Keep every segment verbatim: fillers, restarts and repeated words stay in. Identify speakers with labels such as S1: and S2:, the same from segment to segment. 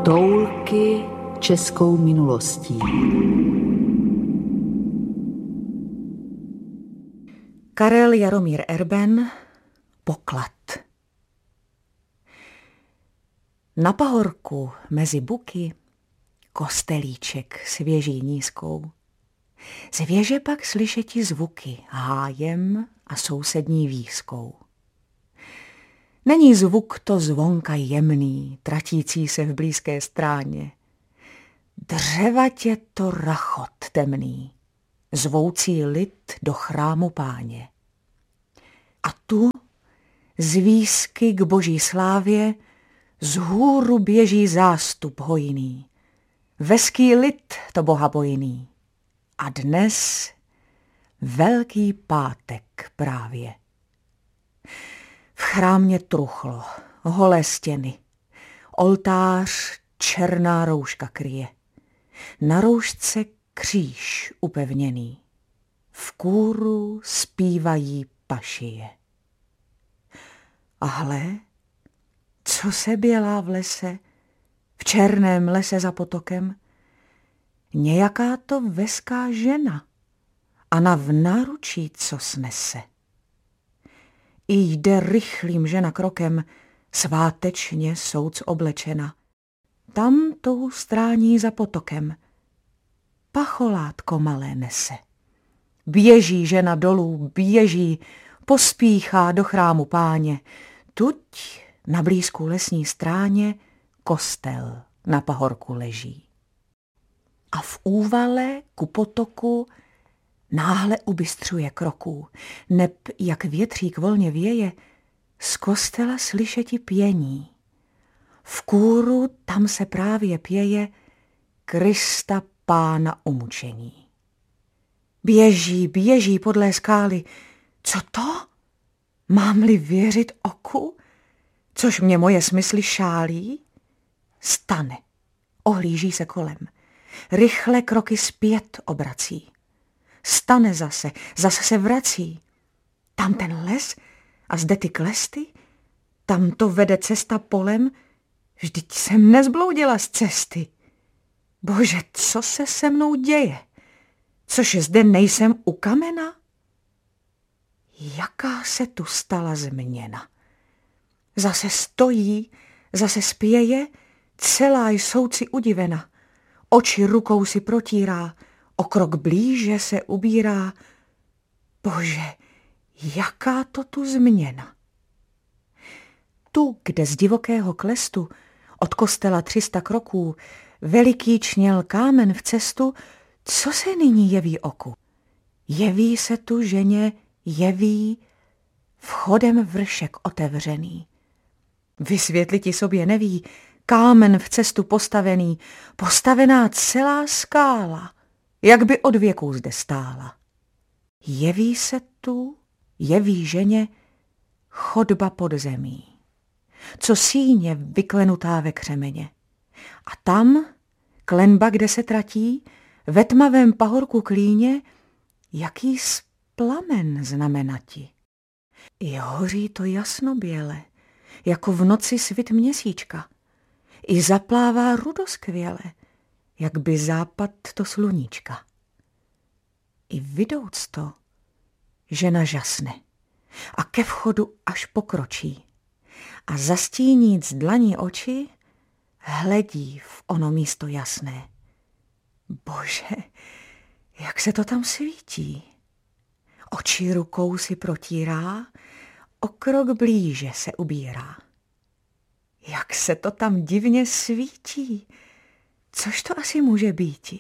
S1: Toulky českou minulostí.
S2: Karel Jaromír Erben, Poklad. Na pahorku mezi buky kostelíček s věží nízkou. Z věže pak slyšeti zvuky hájem a sousední výskou. Není zvuk to zvonka jemný, tratící se v blízké stráně. Dřevatě to rachot temný, zvoucí lid do chrámu Páně. A tu z výsky k boží slávě z hůru běží zástup hojný. Veský lid to boha bojný. A dnes Velký pátek právě. V chrámě truchlo, holé stěny, oltář černá rouška kryje. Na roušce kříž upevněný, v kůru zpívají pašije. A hle, co se bělá v lese, v černém lese za potokem, nějaká to veská žena a na v náručí co snese. I jde rychlým žena krokem, svátečně souc oblečena. Tam tou strání za potokem pacholátko malé nese. Běží žena dolů, běží, pospíchá do chrámu Páně. Tuď na blízku lesní stráně kostel na pahorku leží. A v úvale ku potoku náhle ubystřuje kroků, neb jak větřík volně věje, z kostela slyšeti pění. V kůru tam se právě pěje Krista Pána umučení. Běží, běží podlé skály. Co to? Mám-li věřit oku? Což mě moje smysly šálí? Stane, ohlíží se kolem. Rychle kroky zpět obrací. Stane zase, zase se vrací. Tam ten les a zde ty klesty? Tam to vede cesta polem? Vždyť jsem nezbloudila z cesty. Bože, co se se mnou děje? Což zde nejsem u kamena? Jaká se tu stala změna? Zase stojí, zase spěje, celá jsouci udivena. Oči rukou si protírá, o krok blíže se ubírá. Bože, jaká to tu změna? Tu, kde z divokého klestu, od kostela tři sta kroků, veliký čněl kámen v cestu, co se nyní jeví oku? Jeví se tu ženě, jeví vchodem vršek otevřený. Vysvětliti sobě neví, kámen v cestu postavený, postavená celá skála, jak by od věků zde stála. Jeví se tu, jeví ženě, chodba pod zemí, co síně vyklenutá ve křemeně. A tam, klenba, kde se tratí, ve tmavém pahorku klíně, jaký plamen znamenati. I hoří to jasnoběle, jako v noci svit měsíčka. I zaplává rudoskvěle, jak by západ to sluníčka. I vidouc to, žena žasne a ke vchodu až pokročí a zastíníc dlaní oči, hledí v ono místo jasné. Bože, jak se to tam svítí. Oči rukou si protírá, o krok blíže se ubírá. Jak se to tam divně svítí, což to asi může býti.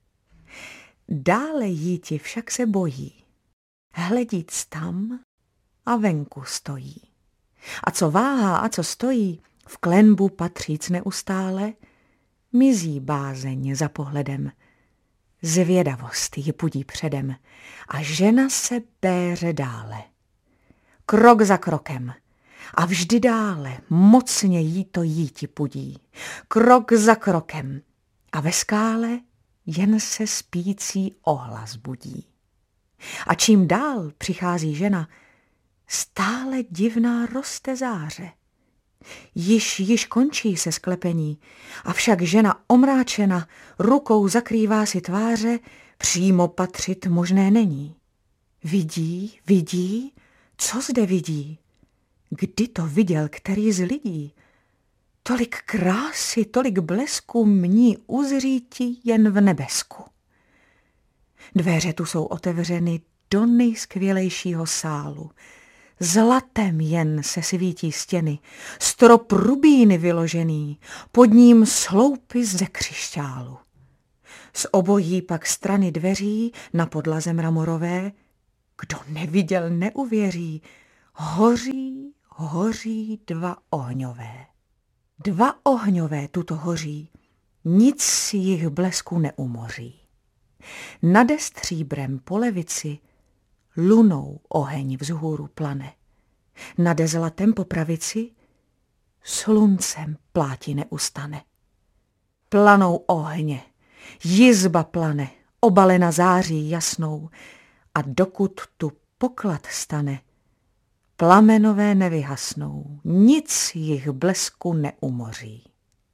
S2: Dále jíti však se bojí, hledíc tam a venku stojí. A co váhá a co stojí, v klenbu patříc neustále, mizí bázeň za pohledem. Zvědavost ji pudí předem a žena se béře dále. Krok za krokem a vždy dále mocně jí to jíti pudí. Krok za krokem a ve skále jen se spící ohlas budí. A čím dál přichází žena, stále divná roste záře. Již, již končí se sklepení, avšak žena omráčena rukou zakrývá si tváře, přímo patřit možné není. Vidí, vidí, co zde vidí? Kdy to viděl který z lidí? Tolik krásy, tolik blesku mní uzříti jen v nebesku. Dveře tu jsou otevřeny do nejskvělejšího sálu. Zlatem jen se svítí stěny, strop rubíny vyložený, pod ním sloupy ze křišťálu. Z obojí pak strany dveří na podlaze mramorové, kdo neviděl, neuvěří, hoří, hoří dva ohňové. Dva ohňové tuto hoří, nic jich blesku neumoří. Nade stříbrem po levici lunou oheň vzhůru plane. Nade zlatem po pravici sluncem pláti neustane. Planou ohně, jizba plane, obalena září jasnou, a dokud tu poklad stane, plamenové nevyhasnou, nic jich blesku neumoří.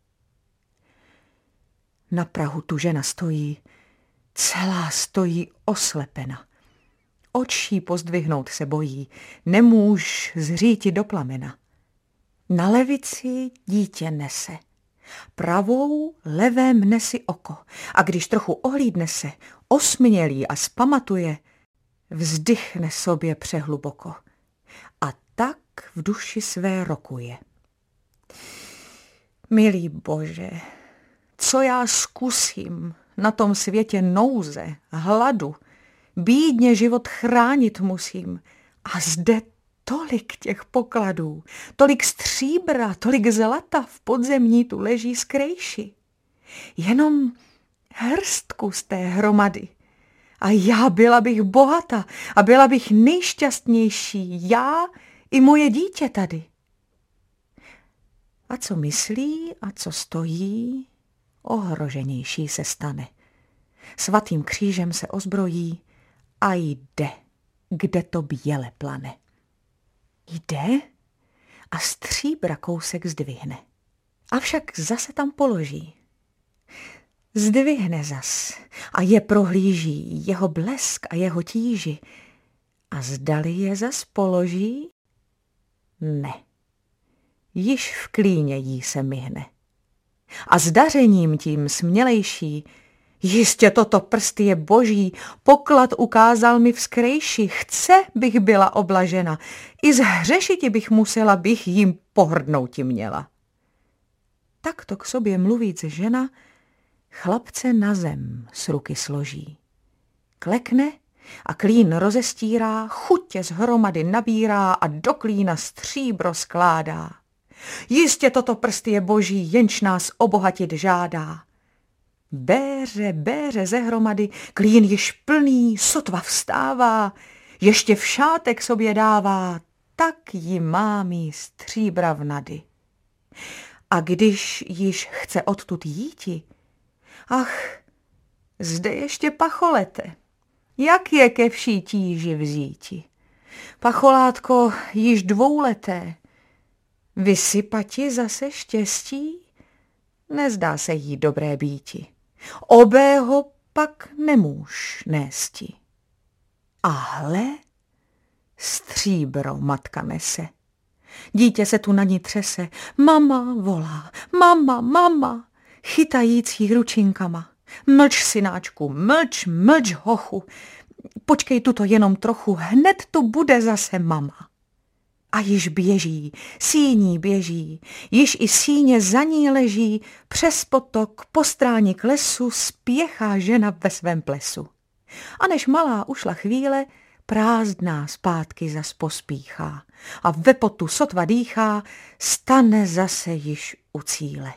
S2: Na prahu tu žena stojí, celá stojí oslepena. Očí pozdvihnout se bojí, nemůž zříti do plamena. Na levici dítě nese, pravou levém nesi oko, a když trochu ohlídne se, osmělý a spamatuje, vzdychne sobě přehluboko a tak v duši své rokuje. Milý Bože, co já zkusím na tom světě nouze, hladu, bídně život chránit musím, a zde tolik těch pokladů, tolik stříbra, tolik zlata v podzemí tu leží skrejši. Jenom hrstku z té hromady. A já byla bych bohata a byla bych nejšťastnější, já i moje dítě tady. A co myslí a co stojí, ohroženější se stane. Svatým křížem se ozbrojí a jde, kde to běle plane. Jde a stříbra kousek zdvihne. Avšak zase tam položí. Zdvihne zas a je prohlíží jeho blesk a jeho tíži. A zdali je zas položí? Ne. Již v klíně jí se myhne. A s dařením tím smělejší, jistě toto prst je boží, poklad ukázal mi vzkrejši, chce bych byla oblažena, i zhřešiti bych musela, bych jim pohrdnouti měla. Takto k sobě mluvíc žena chlapce na zem s ruky složí. Klekne a klín rozestírá, chutě z hromady nabírá a do klína stříbro skládá. Jistě toto prst je boží, jenž nás obohatit žádá. Béře, béře ze hromady, klín již plný, sotva vstává, ještě v šátek sobě dává, tak jí má mý stříbra vnady. A když již chce odtud jíti, ach, zde ještě pacholete, jak je ke vší tíži vzíti. Pacholátko již dvouleté, vysypati zase štěstí, nezdá se jí dobré býti. Obého pak nemůž nésti. A hle, stříbro matka nese. Dítě se tu na ní třese, mama volá, mama, mama, chytající ručinkama. Mlč, synáčku, mlč, mlč, hochu, počkej tuto jenom trochu, hned tu bude zase mama. A již běží, síní běží, již i síně za ní leží, přes potok, po stráni k lesu spěchá žena ve svém plesu. A než malá ušla chvíle, prázdná zpátky zas pospíchá a ve potu sotva dýchá, stane zase již u cíle.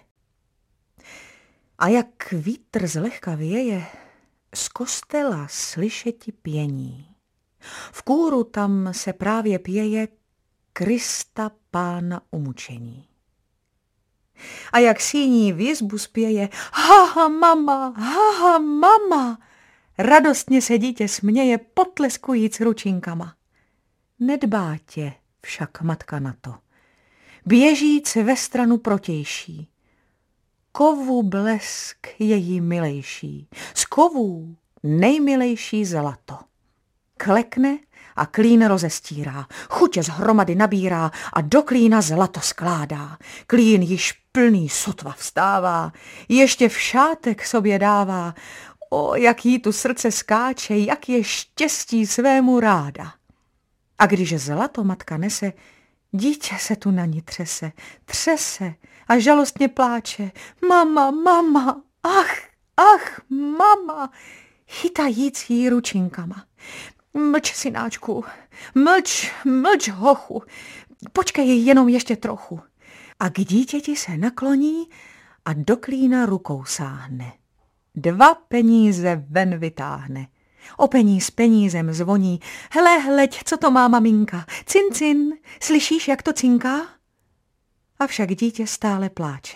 S2: A jak vítr zlehka věje, z kostela slyšeti pění. V kůru tam se právě pěje Krista Pána umučení. A jak síní v jizbu zpěje, haha mama, haha mama, radostně se dítě směje, potleskujíc ručinkama. Nedbá tě však matka na to. běžíc ve stranu protější. Kovu blesk je jí milejší, z kovů nejmilejší zlato. Klekne a klín rozestírá, chutě z hromady nabírá a do klína zlato skládá. Klín již plný sotva vstává, ještě v šátek sobě dává. O, jak jí tu srdce skáče, jak je štěstí svému ráda. A když zlato matka nese, dítě se tu na ní třese, třese a žalostně pláče. Mama, mama, ach, ach, mama, chytajíc jí ručinkama. Mlč, synáčku, mlč, mlč, hochu, počkej jenom ještě trochu. A k dítěti se nakloní a do klína rukou sáhne. Dva peníze ven vytáhne. O peníz penízem zvoní. Hele, hleď, co to má maminka. Cin, cin, slyšíš, jak to cinká? Avšak dítě stále pláče.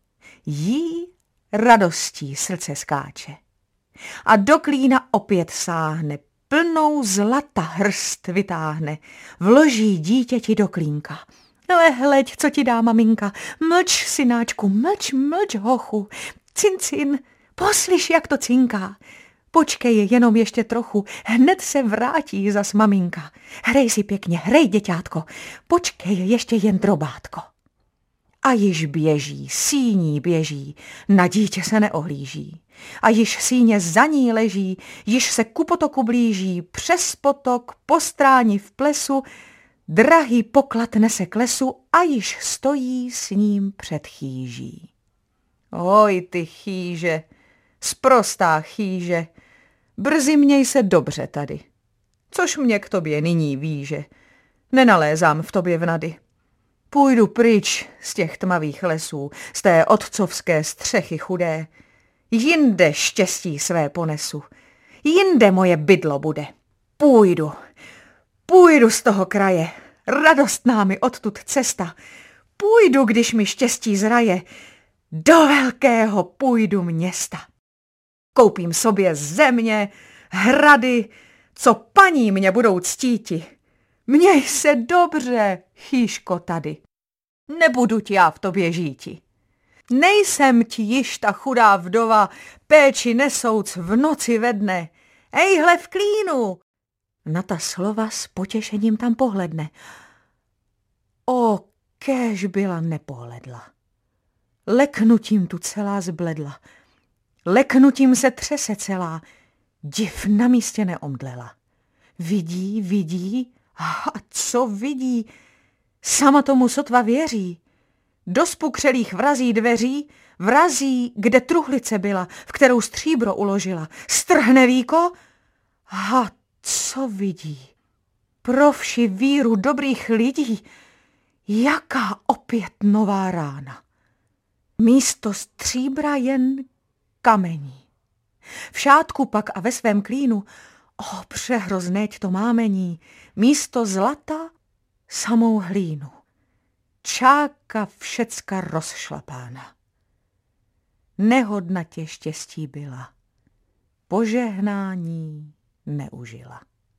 S2: Jí radostí srdce skáče. A do klína opět sáhne. Plnou zlata hrst vytáhne. Vloží dítěti do klínka. Hele, hleď, co ti dá maminka. Mlč, synáčku, mlč, mlč, hochu. Cin, cin, poslyš, jak to cinká. Počkej jenom ještě trochu, hned se vrátí zas maminka. Hrej si pěkně, hrej, děťátko, počkej ještě jen drobátko. A již běží, síní běží, na dítě se neohlíží. A již síně za ní leží, již se ku potoku blíží, přes potok, po stráni v plesu, drahý poklad nese k lesu a již stojí s ním před chýží. Oj, ty chýže, sprostá chýže, brzy měj se dobře tady, což mě k tobě nyní víže, nenalézám v tobě vnady. Půjdu pryč z těch tmavých lesů, z té otcovské střechy chudé, jinde štěstí své ponesu, jinde moje bydlo bude. Půjdu, půjdu z toho kraje, radostná mi odtud cesta, půjdu, když mi štěstí zraje, do velkého půjdu města. Koupím sobě země, hrady, co paní mě budou ctíti. Měj se dobře, chýško tady. Nebudu ti já v tobě žíti. Nejsem ti již ta chudá vdova, péči nesouc v noci ve dne. Ejhle v klínu. Na ta slova s potěšením tam pohledne. O, kéž byla nepohledla. Leknutím tu celá zbledla. Leknutím se třese celá. Div na místě neomdlela. Vidí, vidí, a co vidí? Sama tomu sotva věří. Do spukřelých vrazí dveří, vrazí, kde truhlice byla, v kterou stříbro uložila. Strhne víko, a co vidí? Pro vši víru dobrých lidí, jaká opět nová rána. Místo stříbra jen kamení. V šátku pak a ve svém klínu, o, přehroznéť to mámení, místo zlata samou hlínu. Čáka všecka rozšlapána. Nehodnatě štěstí byla, požehnání neužila.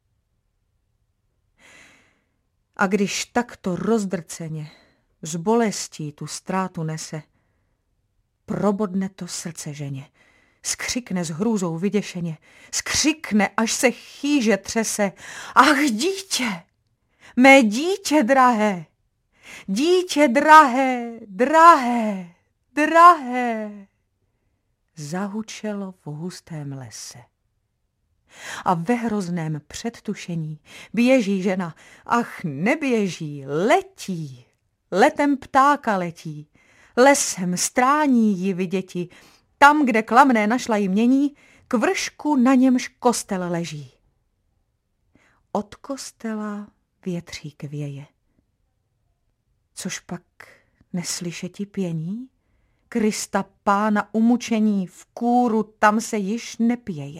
S2: A když takto rozdrceně z bolestí tu ztrátu nese, probodne to srdce ženě, skřikne s hrůzou vyděšeně, skřikne, až se chýže třese. Ach, dítě, mé dítě drahé, dítě drahé, drahé, drahé, zahučelo v hustém lese. A ve hrozném předtušení běží žena, ach, neběží, letí, letem ptáka letí, lesem strání ji viděti, tam, kde klamné našla jí mění, k vršku, na němž kostel leží. Od kostela větřík věje. Což pak neslyšeti pění? Krista Pána umučení v kůru tam se již nepěje.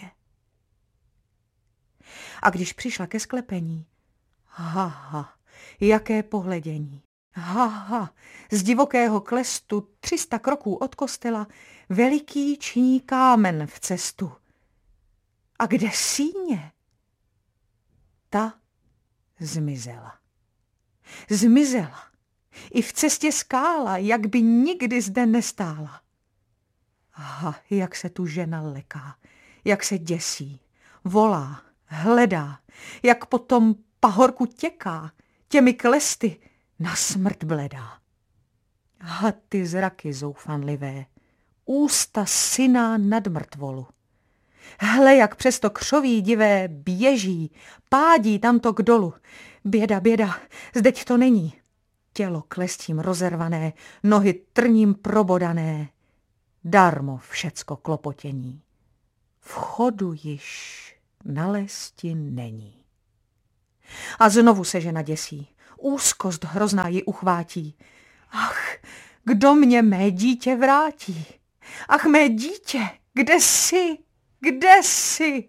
S2: A když přišla ke sklepení, ha, ha, jaké pohledění. Ha, ha, z divokého klestu tři sta kroků od kostela veliký činí kámen v cestu. A kde síně? Ta zmizela. Zmizela. I v cestě skála, jak by nikdy zde nestála. Aha, jak se tu žena leká, jak se děsí, volá, hledá, jak po tom pahorku těká, těmi klesty na smrt bledá. A ty zraky zoufanlivé, ústa syna nad mrtvolu. Hle, jak přes to křoví divé běží, pádí tamto k dolu. Běda, běda, zdeť to není. Tělo klestím rozervané, nohy trním probodané. Darmo všecko klopotění. Vchodu již na lesti není. A znovu se žena děsí. Úzkost hrozná ji uchvátí. Ach, kdo mě mé dítě vrátí? Ach, mé dítě, kde jsi? Kde jsi?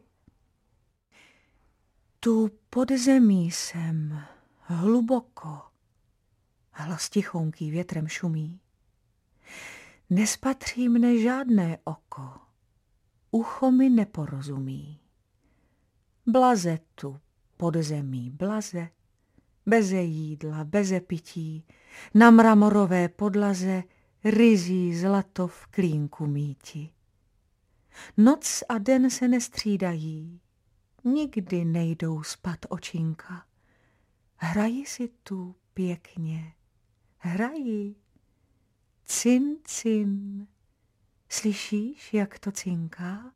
S2: Tu pod zemí jsem, hluboko. Hlas tichounký větrem šumí. Nespatří mne žádné oko, ucho mi neporozumí. Blaze tu pod zemí, blaze, beze jídla, beze pití, na mramorové podlaze ryzí zlato v klínku míti. Noc a den se nestřídají, nikdy nejdou spat očinka. Hrají si tu pěkně, hrají. Cin, cin, slyšíš, jak to cinká?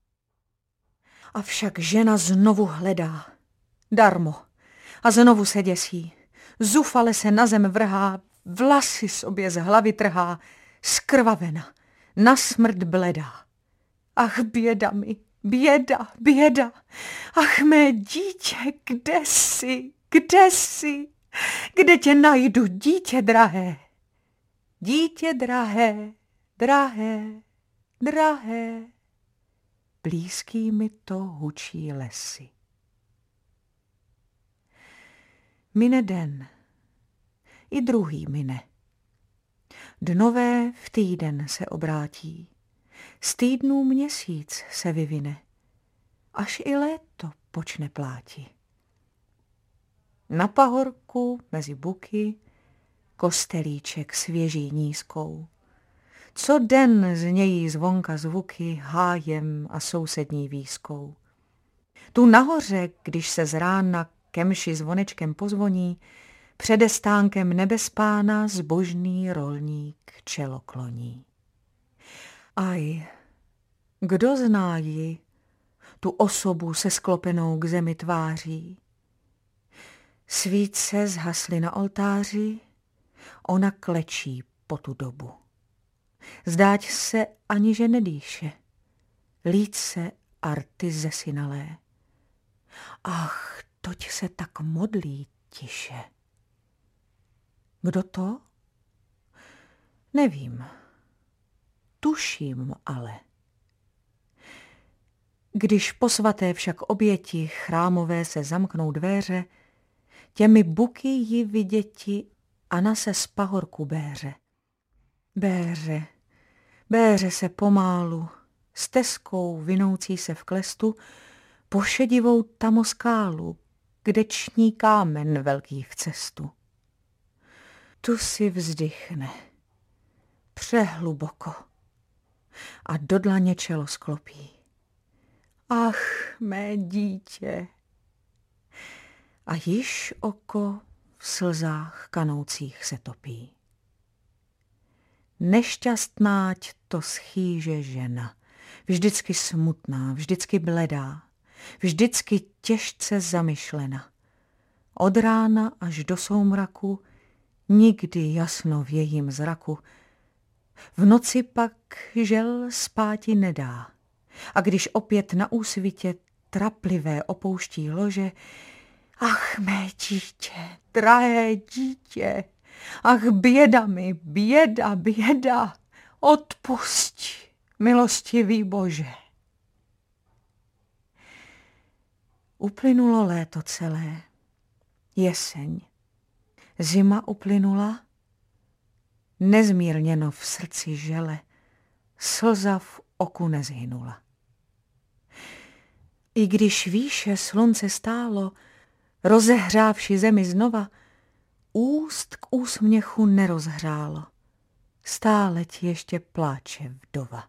S2: Avšak žena znovu hledá, darmo, a znovu se děsí. Zufale se na zem vrhá, vlasy sobě z hlavy trhá, skrvavena, na smrt bledá. Ach, běda mi, běda, běda, ach, mé dítě, kde jsi, kde jsi, kde tě najdu, dítě drahé? Dítě drahé, drahé, drahé, blízký mi to hučí lesy. Mine den, i druhý mine. Dnové v týden se obrátí, z týdnů měsíc se vyvine, až i léto počne pláti. Na pahorku mezi buky kostelíček svěží nízkou. Co den znějí zvonka zvuky hájem a sousední výskou. Tu nahoře, když se z rána kemši zvonečkem pozvoní, přede stánkem nebespána zbožný rolník čelo kloní. Aj, kdo zná ji, tu osobu se sklopenou k zemi tváří? Svíce zhasly na oltáři, ona klečí po tu dobu. Zdáť se ani že nedýše, líce arty zesinalé. Ach, toť se tak modlí tiše. Kdo to? Nevím. Tuším ale. Když po svaté však oběti chrámové se zamknou dvéře, těmi buky ji viděti Ana se z pahorku béře. Béře, béře se pomálu, stezkou vinoucí se v klestu, po šedivou tamoskálu, kde ční kámen velký v cestu. Tu si vzdychne, přehluboko, a do dlaně čelo sklopí. Ach, mé dítě! A již oko v slzách kanoucích se topí. Nešťastnáť to schýže žena, vždycky smutná, vždycky bledá, vždycky těžce zamyšlena. Od rána až do soumraku, nikdy jasno v jejím zraku. V noci pak žel spáti nedá. A když opět na úsvitě traplivé opouští lože, ach, mé dítě, drahé dítě, ach, běda mi, běda, běda, odpusť, milostivý Bože. Uplynulo léto celé, jeseň, zima uplynula, nezmírněno v srdci žele, slza v oku nezhynula. I když výše slunce stálo, rozehřávši zemi znova, úst k úsměchu nerozhřálo. Stále ti ještě pláče vdova.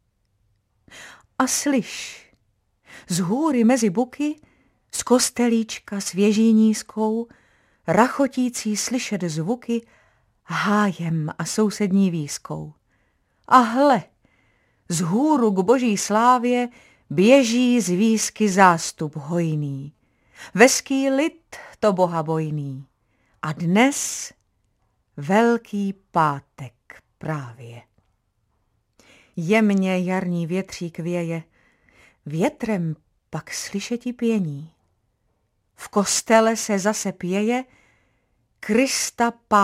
S2: A slyš, z hůry mezi buky, z kostelíčka s věží nízkou, rachotící slyšet zvuky hájem a sousední výskou. A hle, z hůru k boží slávě běží z výsky zástup hojný. Veský lid to boha bojný. A dnes velký pátek právě. Jemně jarní větřík věje, větrem pak slyšeti pění. V kostele se zase pěje Krista Pána.